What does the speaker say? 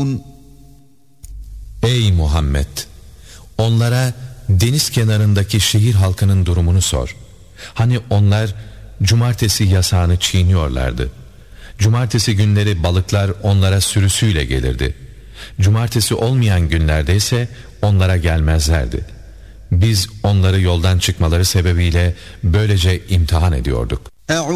Ey Muhammed! Onlara deniz kenarındaki şehir halkının durumunu sor. Hani onlar cumartesi yasağını çiğniyorlardı. Cumartesi günleri balıklar onlara sürüsüyle gelirdi. Cumartesi olmayan günlerde ise onlara gelmezlerdi. Biz onları yoldan çıkmaları sebebiyle böylece imtihan ediyorduk.